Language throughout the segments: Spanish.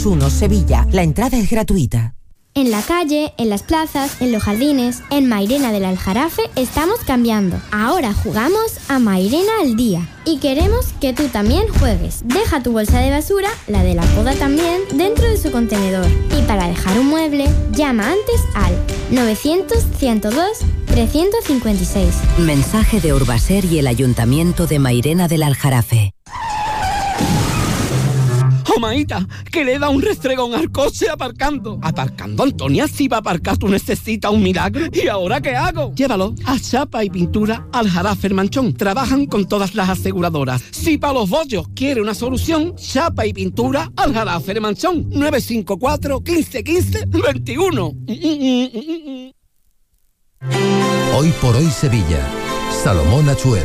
221 Sevilla. La entrada es gratuita. En la calle, en las plazas, en los jardines, en Mairena del Aljarafe estamos cambiando. Ahora jugamos a Mairena al día y queremos que tú también juegues. Deja tu bolsa de basura, la de la poda también, dentro de su contenedor. Y para dejar un mueble, llama antes al 900-102-356. Mensaje de Urbaser y el Ayuntamiento de Mairena del Aljarafe. Maíta, que le da un restregón al coche aparcando. Aparcando, Antonia, si va a aparcar tú necesitas un milagro. ¿Y ahora qué hago? Llévalo a Chapa y Pintura Aljarafe El Manchón. Trabajan con todas las aseguradoras. Si para los bollos quiere una solución, Chapa y Pintura Aljarafe El Manchón. 954 15 15 21. Hoy por hoy Sevilla. Salomón Achuel.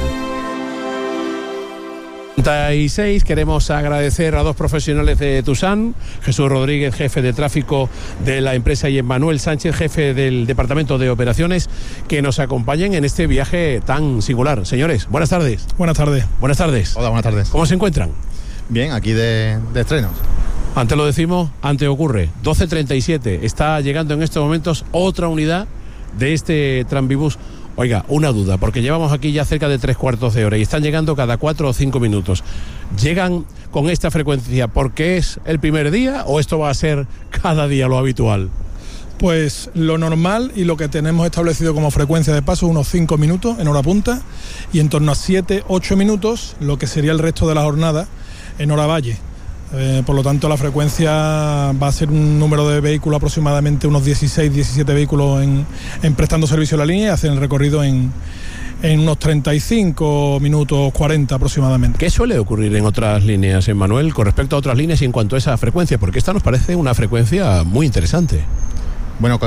36. Queremos agradecer a dos profesionales de Tusán, Jesús Rodríguez, jefe de tráfico de la empresa, y Emmanuel Sánchez, jefe del departamento de operaciones, que nos acompañen en este viaje tan singular. Señores, buenas tardes. Buenas tardes. Buenas tardes. Hola, buenas tardes. ¿Cómo se encuentran? Bien, aquí de estrenos. Antes lo decimos, antes ocurre. 12:37. Está llegando en estos momentos otra unidad de este tranvibús. Oiga, una duda, porque llevamos aquí ya cerca de 3/4 de hora y están llegando cada 4 o 5 minutos. ¿Llegan con esta frecuencia porque es el primer día o esto va a ser cada día lo habitual? Pues lo normal y lo que tenemos establecido como frecuencia de paso, unos 5 minutos en hora punta y en torno a 7-8 minutos lo que sería el resto de la jornada en hora valle. Por lo tanto, la frecuencia va a ser un número de vehículos, aproximadamente unos 16-17 vehículos en prestando servicio a la línea, y hacen el recorrido en unos 35 minutos, 40 aproximadamente. ¿Qué suele ocurrir en otras líneas, Emmanuel, con respecto a otras líneas y en cuanto a esa frecuencia? Porque esta nos parece una frecuencia muy interesante. Bueno,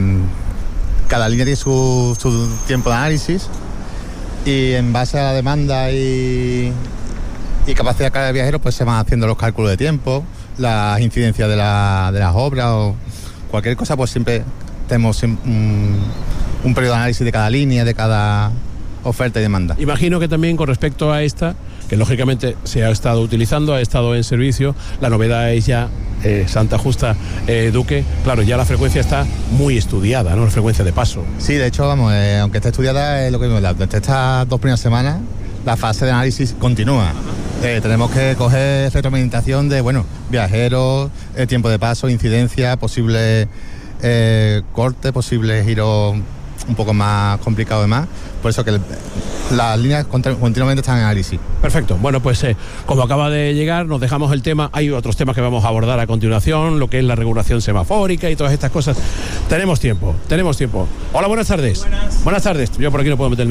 cada línea tiene su tiempo de análisis y en base a la demanda y capacidad de carga de viajeros, pues se van haciendo los cálculos de tiempo, las incidencias de las obras o cualquier cosa, pues siempre tenemos un periodo de análisis de cada línea, de cada oferta y demanda. Imagino que también con respecto a esta, que lógicamente se ha estado utilizando, ha estado en servicio, la novedad es ya Santa Justa Duque, claro, ya la frecuencia está muy estudiada, ¿no? La frecuencia de paso. Sí, de hecho, vamos, aunque esté estudiada, es lo que vimos, desde estas 2 primeras semanas, la fase de análisis continúa. Tenemos que coger retroalimentación de, viajeros, tiempo de paso, incidencia, posible corte, posible giro un poco más complicado de más. Por eso que las líneas continuamente están en análisis. Perfecto. Bueno, pues como acaba de llegar, nos dejamos el tema. Hay otros temas que vamos a abordar a continuación, lo que es la regulación semafórica y todas estas cosas. Tenemos tiempo. Hola, buenas tardes. Buenas tardes. Yo por aquí no puedo meter